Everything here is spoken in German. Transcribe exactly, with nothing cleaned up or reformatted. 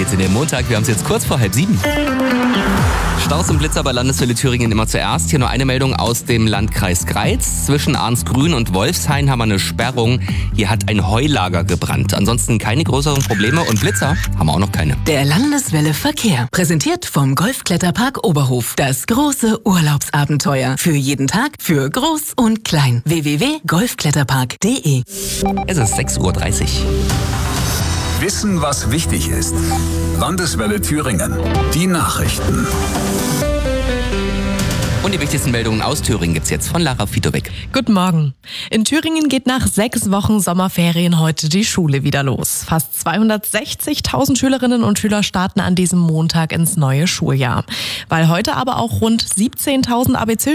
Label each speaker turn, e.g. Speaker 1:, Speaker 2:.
Speaker 1: geht's in den Montag. Wir haben es jetzt kurz vor halb sieben. Staus und Blitzer bei Landeswelle Thüringen immer zuerst. Hier nur eine Meldung aus dem Landkreis Greiz. Zwischen Arnsgrün und Wolfshain haben wir eine Sperrung. Hier hat ein Heulager gebrannt. Ansonsten keine größeren Probleme und Blitzer haben wir auch noch keine.
Speaker 2: Der Landeswelle Verkehr. Präsentiert vom Golfkletterpark Oberhof. Das große Urlaubsabenteuer. Für jeden Tag, für groß und klein. w w w punkt golfkletterpark punkt de.
Speaker 1: Es ist sechs Uhr dreißig.
Speaker 3: Wissen, was wichtig ist. Landeswelle Thüringen. Die Nachrichten.
Speaker 1: Und die wichtigsten Meldungen aus Thüringen gibt's jetzt von Lara Fitowek.
Speaker 4: Guten Morgen. In Thüringen geht nach sechs Wochen Sommerferien heute die Schule wieder los. Fast zweihundertsechzigtausend Schülerinnen und Schüler starten an diesem Montag ins neue Schuljahr. Weil heute aber auch rund siebzehntausend A B C